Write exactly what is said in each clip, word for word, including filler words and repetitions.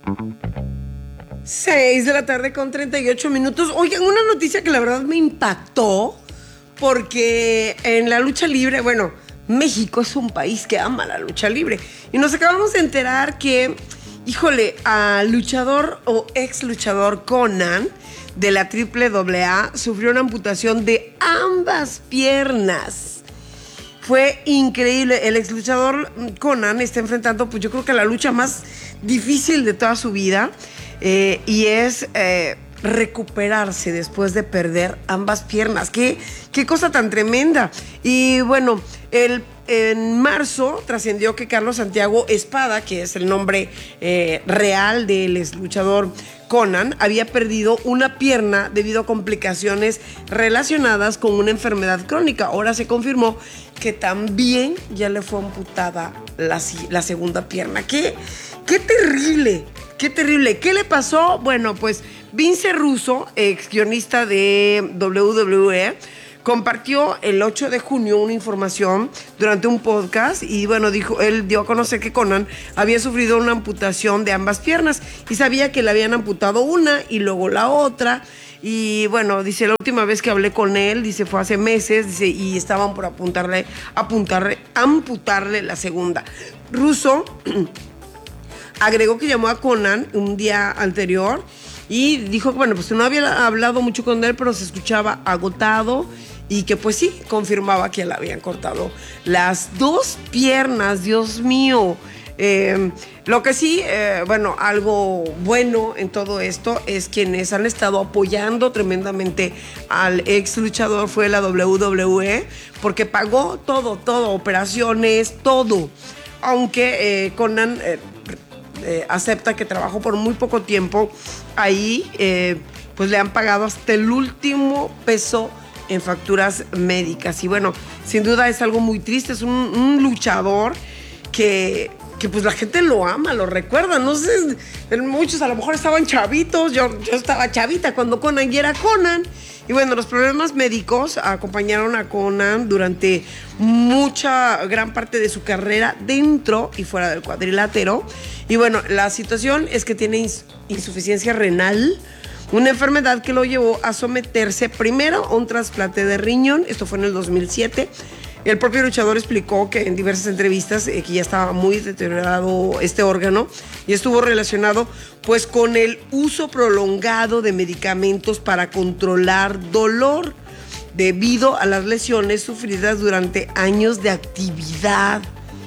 seis de la tarde con treinta y ocho minutos. Oigan, una noticia que la verdad me impactó, porque en la lucha libre, bueno, México es un país que ama la lucha libre. Y nos acabamos de enterar que, híjole, al luchador o ex luchador Konnan de la triple A A sufrió una amputación de ambas piernas. Fue increíble. El ex luchador Konnan está enfrentando, pues yo creo que la lucha más difícil de toda su vida. Eh, y es eh, recuperarse después de perder ambas piernas. ¿Qué, qué cosa tan tremenda? Y bueno, el, en marzo trascendió que Carlos Santiago Espada, que es el nombre eh, real del ex luchador Konnan, había perdido una pierna debido a complicaciones relacionadas con una enfermedad crónica. Ahora se confirmó que también ya le fue amputada la, la segunda pierna. ¡Qué, qué terrible! ¡Qué terrible! ¿Qué le pasó? Bueno, pues Vince Russo, ex guionista de doble u doble u E, compartió el ocho de junio una información durante un podcast y bueno, dijo, él dio a conocer que Konnan había sufrido una amputación de ambas piernas y sabía que le habían amputado una y luego la otra. Y bueno, dice, la última vez que hablé con él, dice, fue hace meses, dice, y estaban por apuntarle, apuntarle, amputarle la segunda. Russo agregó que llamó a Konnan un día anterior y dijo que, bueno, pues no había hablado mucho con él, pero se escuchaba agotado y que, pues sí, confirmaba que le habían cortado las dos piernas. Dios mío. Eh, lo que sí, eh, bueno, algo bueno en todo esto es quienes han estado apoyando tremendamente al ex luchador fue la doble u doble u E, porque pagó todo, todo, operaciones, todo. Aunque eh, Konnan Eh, Eh, acepta que trabajó por muy poco tiempo ahí, eh, pues le han pagado hasta el último peso en facturas médicas. Y bueno, sin duda es algo muy triste. Es un, un luchador que, que pues la gente lo ama, lo recuerda. No sé, muchos a lo mejor estaban chavitos. Yo, yo estaba chavita cuando Konnan y era Konnan. Y bueno, los problemas médicos acompañaron a Konnan durante mucha, gran parte de su carrera dentro y fuera del cuadrilátero. Y bueno, la situación es que tiene ins- insuficiencia renal, una enfermedad que lo llevó a someterse primero a un trasplante de riñón. Esto fue en el dos mil siete. El propio luchador explicó que en diversas entrevistas eh, que ya estaba muy deteriorado este órgano y estuvo relacionado pues con el uso prolongado de medicamentos para controlar dolor debido a las lesiones sufridas durante años de actividad.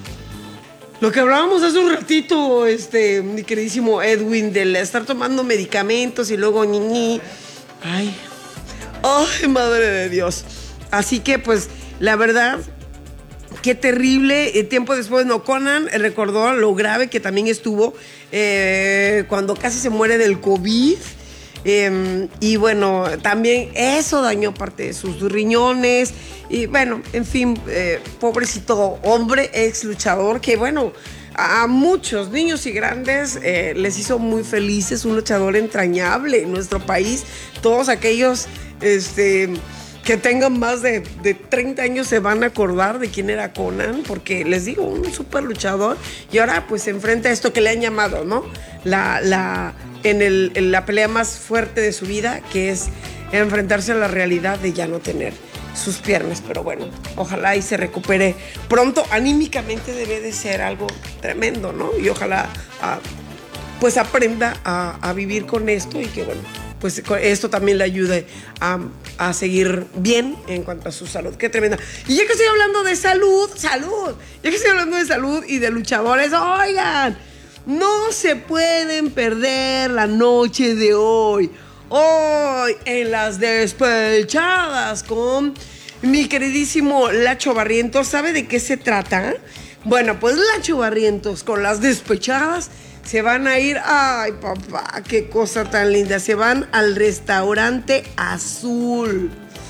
Lo que hablábamos hace un ratito, este, mi queridísimo Edwin, del estar tomando medicamentos y luego ñi, ñi. Ay, ay, madre de Dios. Así que pues la verdad, qué terrible. Eh, tiempo después, no, Konnan eh, recordó lo grave que también estuvo eh, cuando casi se muere del COVID. Eh, y bueno, también eso dañó parte de sus riñones. Y bueno, en fin, eh, pobrecito hombre, ex luchador, que bueno, a muchos niños y grandes eh, les hizo muy felices, un luchador entrañable en nuestro país. Todos aquellos este, que tengan más de, de treinta años se van a acordar de quién era Konnan, porque les digo, un súper luchador. Y ahora pues se enfrenta a esto que le han llamado, ¿no? La, la, en, el, en la pelea más fuerte de su vida, que es enfrentarse a la realidad de ya no tener sus piernas. Pero bueno, ojalá y se recupere pronto. Anímicamente debe de ser algo tremendo, ¿no? Y ojalá uh, pues aprenda a, a vivir con esto y que bueno, pues esto también le ayude a, a seguir bien en cuanto a su salud. Qué tremenda. Y ya que estoy hablando de salud, salud, ya que estoy hablando de salud y de luchadores, oigan, no se pueden perder la noche de hoy. Hoy en Las Despechadas con mi queridísimo Lacho Barrientos. ¿Sabe de qué se trata? Bueno, pues Lacho Barrientos con Las Despechadas se van a ir, ay papá, qué cosa tan linda, se van al restaurante Azul.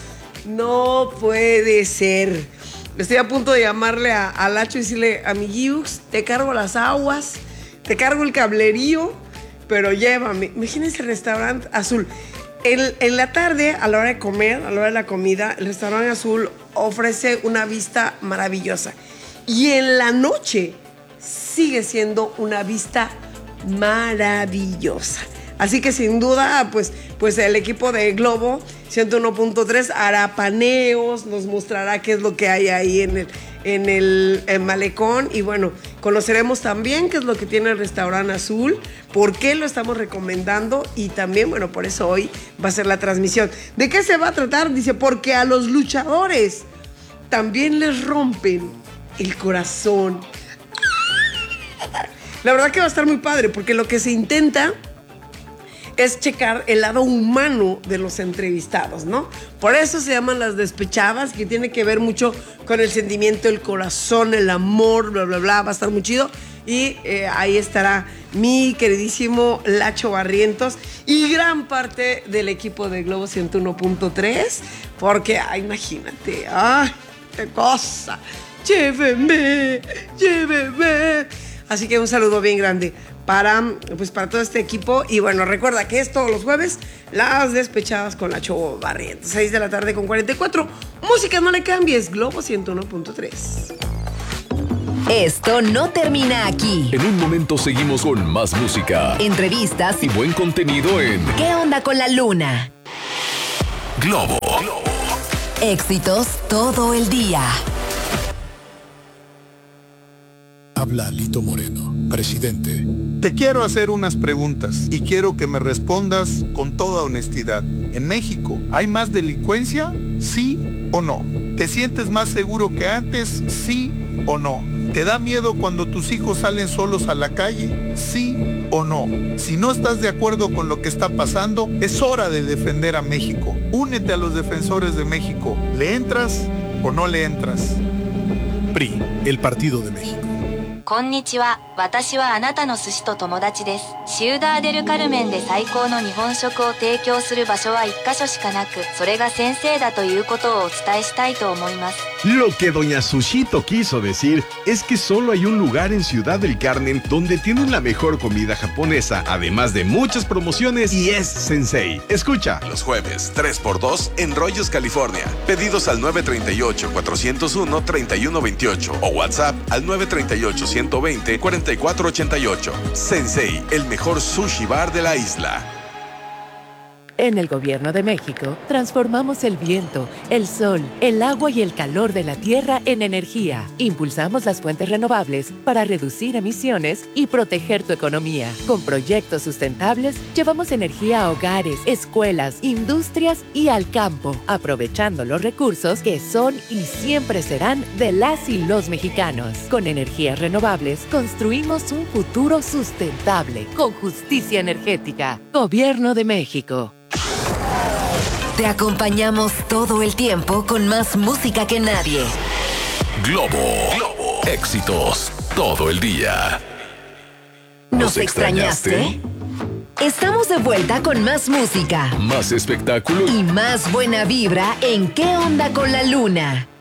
No puede ser. Estoy a punto de llamarle a, a Lacho y decirle, amiguiux, te cargo las aguas, te cargo el cablerío, pero llévame. Imagínense el restaurante Azul. En, en la tarde, a la hora de comer, a la hora de la comida, el restaurante Azul ofrece una vista maravillosa. Y en la noche sigue siendo una vista maravillosa. Así que sin duda, pues, pues el equipo de Globo ciento uno punto tres hará paneos, nos mostrará qué es lo que hay ahí en el, en el en malecón. Y bueno, conoceremos también qué es lo que tiene el Restaurante Azul, por qué lo estamos recomendando y también, bueno, por eso hoy va a ser la transmisión. ¿De qué se va a tratar? Dice, porque a los luchadores también les rompen el corazón. La verdad que va a estar muy padre, porque lo que se intenta es checar el lado humano de los entrevistados, ¿no? Por eso se llaman las despechadas, que tiene que ver mucho con el sentimiento, el corazón, el amor, bla, bla, bla. Va a estar muy chido. Y eh, ahí estará mi queridísimo Lacho Barrientos y gran parte del equipo de Globo ciento uno punto tres, porque, ay, imagínate, ¡ay, qué cosa! ¡Lléveme! ¡Lléveme! Así que un saludo bien grande para, pues, para todo este equipo. Y bueno, recuerda que es todos los jueves las despechadas con Lacho Barrientos, seis de la tarde con cuarenta y cuatro. Música, no le cambies. Globo ciento uno punto tres. Esto no termina aquí. En un momento seguimos con más música, Entrevistas y buen contenido en ¿Qué onda con la luna? Globo. Éxitos todo el día. Habla Lito Moreno, presidente. Te quiero hacer unas preguntas y quiero que me respondas con toda honestidad. ¿En México hay más delincuencia? ¿Sí o no? ¿Te sientes más seguro que antes? ¿Sí o no? ¿Te da miedo cuando tus hijos salen solos a la calle? ¿Sí o no? Si no estás de acuerdo con lo que está pasando, es hora de defender a México. Únete a los defensores de México. ¿Le entras o no le entras? P R I, el Partido de México. こんにちは。私はあなたの寿司と友達です。シウダーデルカルメンで最高の日本食を提供する場所は一カ所しかなく、それが先生だということをお伝えしたいと思います。 Lo que doña Sushito quiso decir es que solo hay un lugar en Ciudad del Carmen donde tienen la mejor comida japonesa, además de muchas promociones, y es Sensei. Escucha. Los jueves, tres por dos en Rollos, California. Pedidos al nueve tres ocho, cuatro cero uno, tres uno dos ocho o WhatsApp al nueve tres ocho, uno dos cero, cuatro cuatro ocho ocho. Sensei, el mejor sushi bar de la isla. En el Gobierno de México, transformamos el viento, el sol, el agua y el calor de la tierra en energía. Impulsamos las fuentes renovables para reducir emisiones y proteger tu economía. Con proyectos sustentables, llevamos energía a hogares, escuelas, industrias y al campo, aprovechando los recursos que son y siempre serán de las y los mexicanos. Con energías renovables, construimos un futuro sustentable, con justicia energética. Gobierno de México. Te acompañamos todo el tiempo con más música que nadie. Globo. Globo. Éxitos todo el día. ¿Nos extrañaste? Estamos de vuelta con más música Más espectáculo y más buena vibra en ¿Qué onda con la luna?